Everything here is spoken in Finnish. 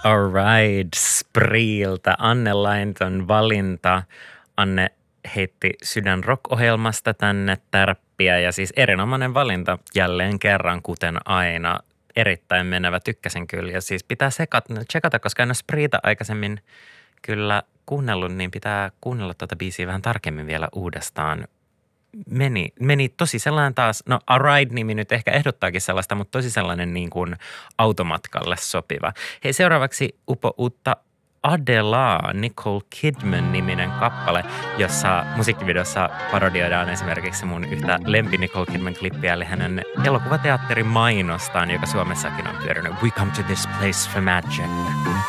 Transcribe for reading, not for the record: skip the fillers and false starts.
Alright, Spreeltä. Anne Lainton valinta. Anne heitti Sydän Rock-ohjelmasta tänne tärppiä ja siis erinomainen valinta jälleen kerran, kuten aina. Erittäin menevä, tykkäsin kyllä ja siis pitää tsekata, koska en ole Spreeltä aikaisemmin kyllä kuunnellut, niin pitää kuunnella tuota biisiä vähän tarkemmin vielä uudestaan. Meni tosi sellainen taas, no A Ride-nimi nyt ehkä ehdottaakin sellaista, mutta tosi sellainen niin kuin automatkalle sopiva. Hei, seuraavaksi uutta Adelaa, Nicole Kidman-niminen kappale, jossa musiikkivideossa parodioidaan esimerkiksi mun yhtä lempi Nicole Kidman-klippiä, eli hänen elokuvateatterin mainostaan, joka Suomessakin on pyörinyt. We come to this place for magic.